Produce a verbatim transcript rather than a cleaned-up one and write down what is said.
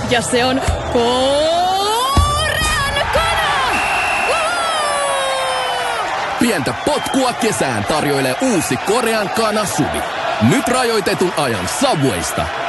Ja se on Korean kana! Pientä potkua kesään tarjoilee uusi Korean kana Suvi. Nyt rajoitetun ajan Subwaysta.